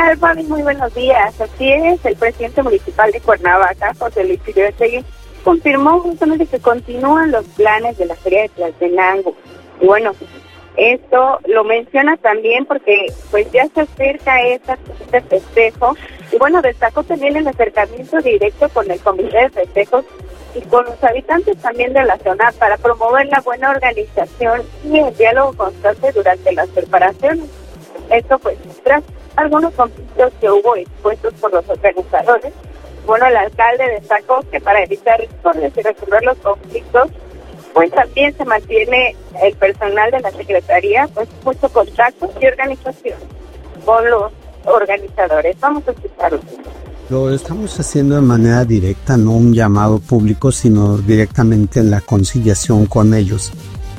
tal, Fabi? Muy buenos días. Así es, el presidente municipal de Cuernavaca, José Luis Irigoyen, confirmó justamente que continúan los planes de la Feria de Tlaltenango. Y bueno, esto lo menciona también porque pues ya se acerca este festejo. Y bueno, destacó también el acercamiento directo con el Comité de Festejos y con los habitantes también de la zona para promover la buena organización y el diálogo constante durante las preparaciones. Esto pues tras algunos conflictos que hubo expuestos por los organizadores. Bueno, el alcalde destacó que para evitar discordias y resolver los conflictos, pues también se mantiene el personal de la Secretaría, pues mucho contacto y organización con los organizadores. Vamos a escucharlo. Lo estamos haciendo de manera directa, no un llamado público, sino directamente en la conciliación con ellos.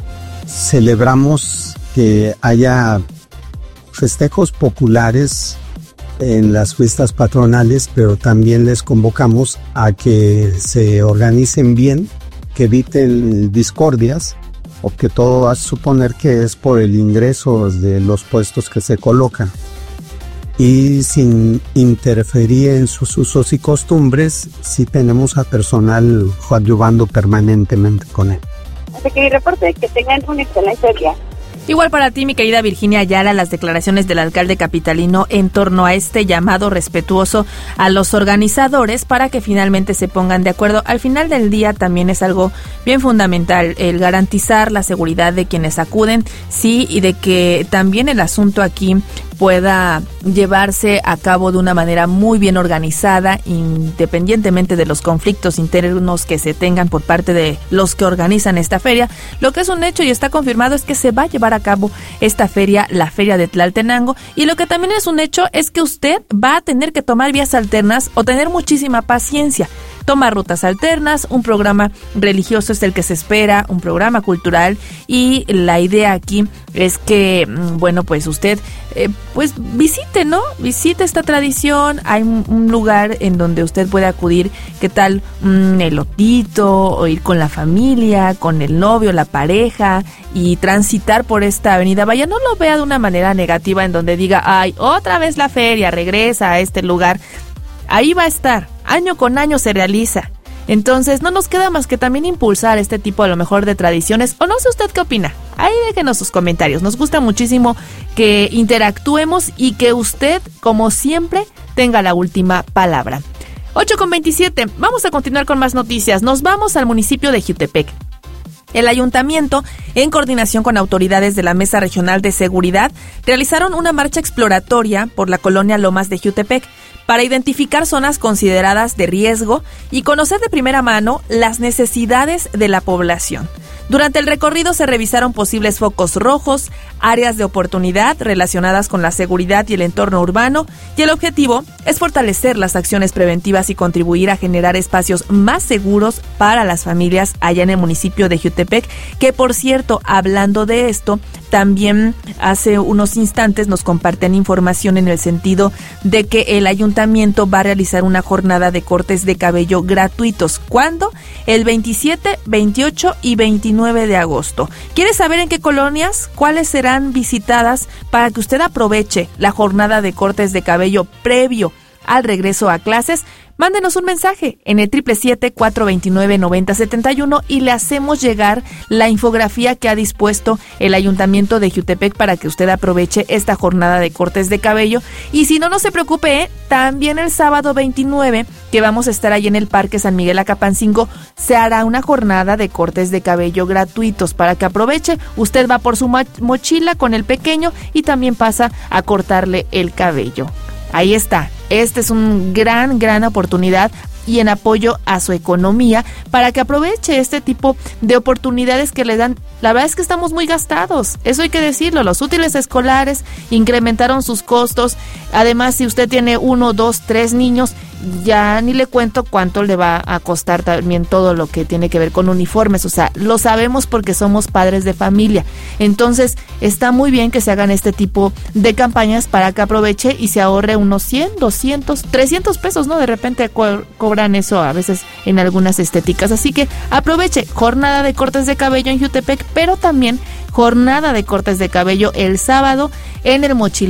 Celebramos que haya festejos populares en las fiestas patronales, pero también les convocamos a que se organicen bien, que eviten discordias, o que todo va a suponer que es por el ingreso de los puestos que se colocan. Y sin interferir en sus usos y costumbres, sí tenemos a personal coadyuvando permanentemente con él. Así que mi reporte es que tengan un excelente día. Igual para ti, mi querida Virginia Ayala, las declaraciones del alcalde capitalino en torno a este llamado respetuoso a los organizadores para que finalmente se pongan de acuerdo. Al final del día también es algo bien fundamental el garantizar la seguridad de quienes acuden, sí, y de que también el asunto aquí pueda llevarse a cabo de una manera muy bien organizada, independientemente de los conflictos internos que se tengan por parte de los que organizan esta feria. Lo que es un hecho y está confirmado es que se va a llevar a cabo esta feria, la Feria de Tlaltenango, y lo que también es un hecho es que usted va a tener que tomar vías alternas o tener muchísima paciencia. Toma rutas alternas, un programa religioso es el que se espera, un programa cultural, y la idea aquí es que, bueno, pues usted pues visite, ¿no? Visite esta tradición. Hay un lugar en donde usted puede acudir, ¿qué tal? Un elotito, o ir con la familia, con el novio, la pareja, y transitar por esta avenida. Vaya, no lo vea de una manera negativa en donde diga, ay, otra vez la feria, regresa a este lugar. Ahí va a estar, año con año se realiza. Entonces no nos queda más que también impulsar este tipo a lo mejor de tradiciones, o no sé usted qué opina. Ahí déjenos sus comentarios, nos gusta muchísimo que interactuemos y que usted, como siempre, tenga la última palabra. 8:27, vamos a continuar con más noticias. Nos vamos al municipio de Jiutepec. El ayuntamiento, en coordinación con autoridades de la Mesa Regional de Seguridad, realizaron una marcha exploratoria por la colonia Lomas de Jiutepec para identificar zonas consideradas de riesgo y conocer de primera mano las necesidades de la población. Durante el recorrido se revisaron posibles focos rojos, áreas de oportunidad relacionadas con la seguridad y el entorno urbano, y el objetivo es fortalecer las acciones preventivas y contribuir a generar espacios más seguros para las familias allá en el municipio de Jiutepec, que por cierto, hablando de esto, también hace unos instantes nos comparten información en el sentido de que el ayuntamiento va a realizar una jornada de cortes de cabello gratuitos. ¿Cuándo? El 27, 28 y 29 de agosto. ¿Quiere saber en qué colonias? ¿Cuáles serán visitadas para que usted aproveche la jornada de cortes de cabello previo al regreso a clases? Mándenos un mensaje en el 777-429-9071 y le hacemos llegar la infografía que ha dispuesto el Ayuntamiento de Jiutepec para que usted aproveche esta jornada de cortes de cabello. Y si no, no se preocupe, también el sábado 29, que vamos a estar ahí en el Parque San Miguel Acapancingo, se hará una jornada de cortes de cabello gratuitos para que aproveche. Usted va por su mochila con el pequeño y también pasa a cortarle el cabello. Ahí está. Esta es una gran oportunidad y en apoyo a su economía para que aproveche este tipo de oportunidades que le dan. La verdad es que estamos muy gastados, eso hay que decirlo. Los útiles escolares incrementaron sus costos. Además, si usted tiene 1, 2, 3 niños, ya ni le cuento cuánto le va a costar también todo lo que tiene que ver con uniformes. O sea, lo sabemos porque somos padres de familia. Entonces, está muy bien que se hagan este tipo de campañas para que aproveche y se ahorre unos 100, 200, 300 pesos, ¿no? De repente cobran eso a veces en algunas estéticas. Así que aproveche jornada de cortes de cabello en Jiutepec, pero también jornada de cortes de cabello el sábado en el Mochilero